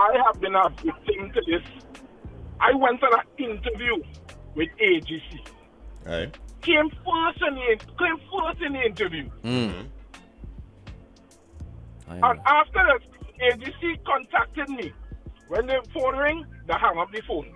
I have been a victim to this. I went on an interview with AGC. Right. Came first in the interview. And after that, AGC contacted me. When the phone rang, they hung up the phone.